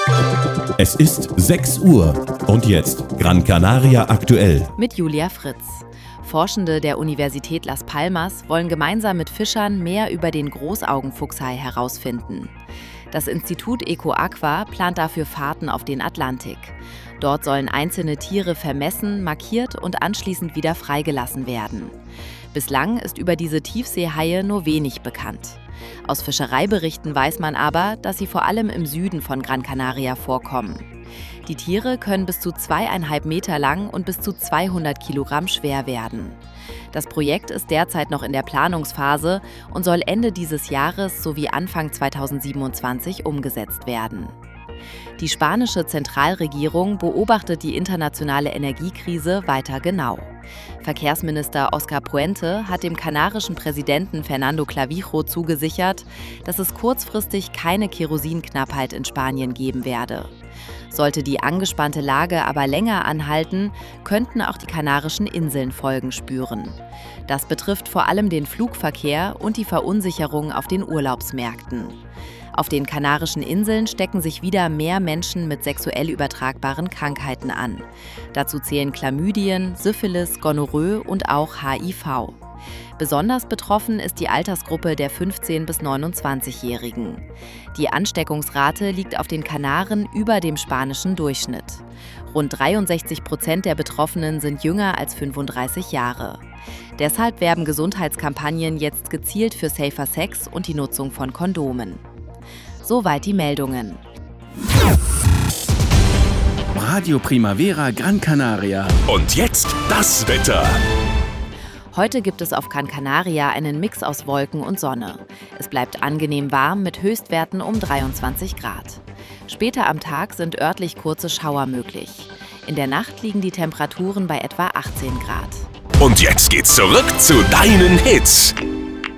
Es ist 6 Uhr und jetzt Gran Canaria aktuell. Mit Julia Fritz. Forschende der Universität Las Palmas wollen gemeinsam mit Fischern mehr über den Großaugenfuchshai herausfinden. Das Institut EcoAqua plant dafür Fahrten auf den Atlantik. Dort sollen einzelne Tiere vermessen, markiert und anschließend wieder freigelassen werden. Bislang ist über diese Tiefseehaie nur wenig bekannt. Aus Fischereiberichten weiß man aber, dass sie vor allem im Süden von Gran Canaria vorkommen. Die Tiere können bis zu 2,5 Meter lang und bis zu 200 Kilogramm schwer werden. Das Projekt ist derzeit noch in der Planungsphase und soll Ende dieses Jahres sowie Anfang 2027 umgesetzt werden. Die spanische Zentralregierung beobachtet die internationale Energiekrise weiter genau. Verkehrsminister Oscar Puente hat dem kanarischen Präsidenten Fernando Clavijo zugesichert, dass es kurzfristig keine Kerosinknappheit in Spanien geben werde. Sollte die angespannte Lage aber länger anhalten, könnten auch die Kanarischen Inseln Folgen spüren. Das betrifft vor allem den Flugverkehr und die Verunsicherung auf den Urlaubsmärkten. Auf den Kanarischen Inseln stecken sich wieder mehr Menschen mit sexuell übertragbaren Krankheiten an. Dazu zählen Chlamydien, Syphilis, Gonorrhoe und auch HIV. Besonders betroffen ist die Altersgruppe der 15- bis 29-Jährigen. Die Ansteckungsrate liegt auf den Kanaren über dem spanischen Durchschnitt. Rund 63% der Betroffenen sind jünger als 35 Jahre. Deshalb werben Gesundheitskampagnen jetzt gezielt für Safer Sex und die Nutzung von Kondomen. Soweit die Meldungen. Radio Primavera Gran Canaria. Und jetzt das Wetter. Heute gibt es auf Gran Canaria einen Mix aus Wolken und Sonne. Es bleibt angenehm warm mit Höchstwerten um 23 Grad. Später am Tag sind örtlich kurze Schauer möglich. In der Nacht liegen die Temperaturen bei etwa 18 Grad. Und jetzt geht's zurück zu deinen Hits.